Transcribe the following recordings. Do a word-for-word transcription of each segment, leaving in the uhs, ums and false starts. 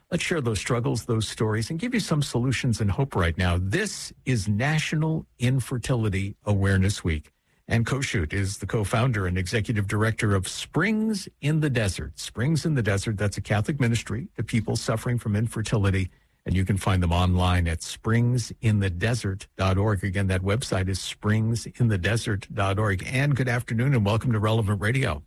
Let's share those struggles, those stories, and give you some solutions and hope right now. This is National Infertility Awareness Week. And Koshoot is the co-founder and executive director of Springs in the Desert. Springs in the Desert, that's a Catholic ministry to people suffering from infertility. And you can find them online at springs in the desert dot org. Again, that website is springs in the desert dot org. And good afternoon and welcome to Relevant Radio.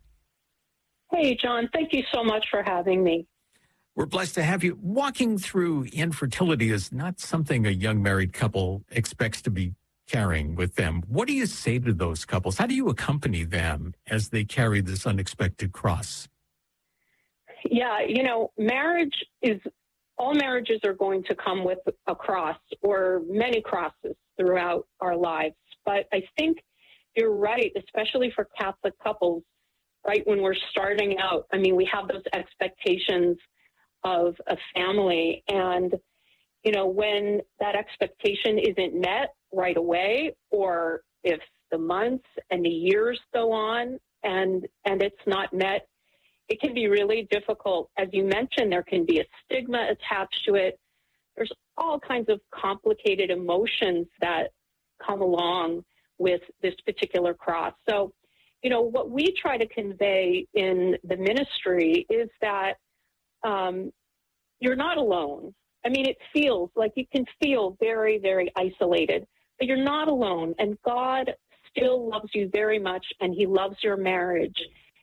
Hey, John, thank you so much for having me. We're blessed to have you. Walking through infertility is not something a young married couple expects to be carrying with them. What do you say to those couples? How do you accompany them as they carry this unexpected cross? Yeah, you know, marriage is, all marriages are going to come with a cross or many crosses throughout our lives. But I think you're right, especially for Catholic couples, right? When we're starting out, I mean, we have those expectations of a family. And, you know, when that expectation isn't met right away, or if the months and the years go on and, and it's not met, it can be really difficult. As you mentioned, there can be a stigma attached to it. There's all kinds of complicated emotions that come along with this particular cross. So, you know, what we try to convey in the ministry is that Um, you're not alone. I mean, it feels like you can feel very, very isolated, but you're not alone. And God still loves you very much, and he loves your marriage.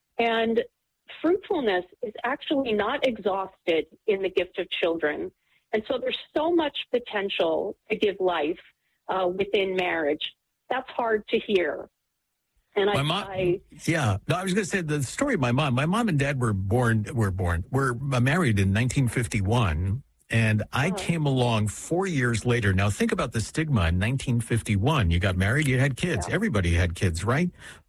And fruitfulness is actually not exhausted in the gift of children. And so there's so much potential to give life uh, within marriage. That's hard to hear. And my I, mom, I, yeah, no, I was going to say the story of my mom. My mom and dad were born, were born, were married in nineteen fifty-one, and I uh, came along four years later. Now, think about the stigma in nineteen fifty-one. You got married, you had kids. Yeah. Everybody had kids, right?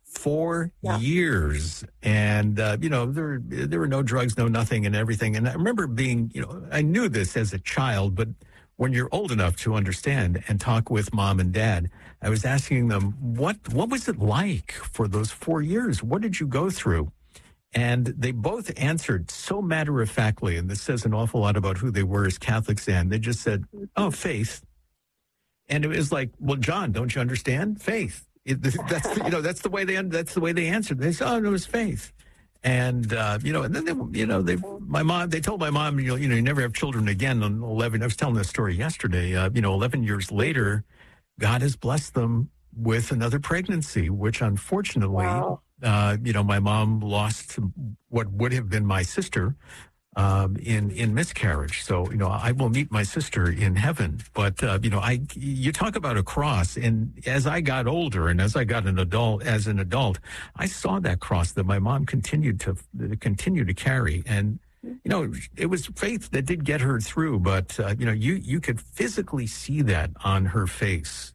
Four Yeah. years, and uh, you know there there were no drugs, no nothing, and everything. And I remember being, you know, I knew this as a child, but when you're old enough to understand and talk with mom and dad, I was asking them, what what was it like for those four years? What did you go through? And they both answered so matter-of-factly, and this says an awful lot about who they were as Catholics, and they just said, oh, faith. And it was like, well, John, don't you understand? Faith. It, that's the, you know that's the way they that's the way they answered. They said, oh, no, it was faith. And, uh, you know, and then, they, you know, they, my mom, they told my mom, you know, you know, you never have children again on eleven. I was telling this story yesterday, uh, you know, eleven years later, God has blessed them with another pregnancy, which unfortunately, wow. uh, you know, my mom lost what would have been my sister um, in, in miscarriage. So, you know, I will meet my sister in heaven. But, uh, you know, I, you talk about a cross, and as I got older and as I got an adult, as an adult, I saw that cross that my mom continued to continue to carry. And, you know, it was faith that did get her through. But, uh, you know, you, you could physically see that on her face.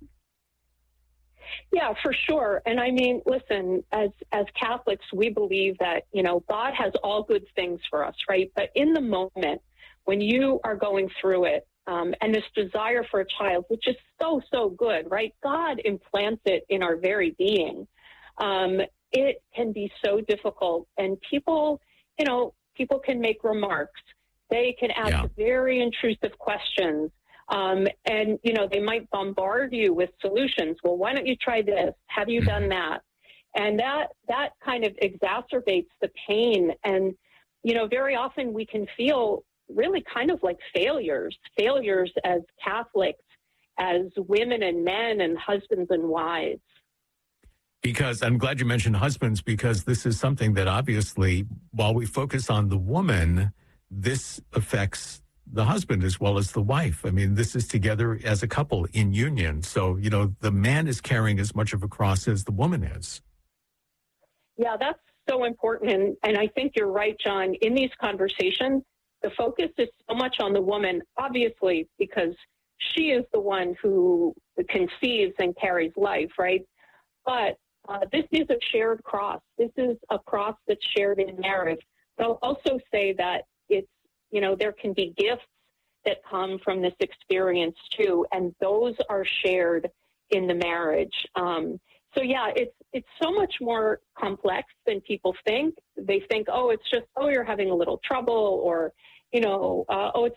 Yeah, for sure. And I mean, listen, as as Catholics, we believe that, you know, God has all good things for us, right? But in the moment, when you are going through it, um, and this desire for a child, which is so, so good, right? God implants it in our very being. Um, it can be so difficult. And people, you know, people can make remarks. They can ask Yeah. very intrusive questions. Um, and, you know, they might bombard you with solutions. Well, why don't you try this? Have you done that? And that that kind of exacerbates the pain. And, you know, very often we can feel really kind of like failures, failures as Catholics, as women and men and husbands and wives. Because I'm glad you mentioned husbands, because this is something that obviously, while we focus on the woman, this affects the husband as well as the wife. I mean, this is together as a couple in union. So, you know, the man is carrying as much of a cross as the woman is. Yeah, that's so important. And, and I think you're right, John. In these conversations, the focus is so much on the woman, obviously, because she is the one who conceives and carries life, right? But uh, this is a shared cross. This is a cross that's shared in marriage. But I'll also say that it's, you know, there can be gifts that come from this experience too, and those are shared in the marriage. Um, so yeah, it's it's so much more complex than people think. They think, oh, it's just, oh, you're having a little trouble, or, you know, uh, oh, it's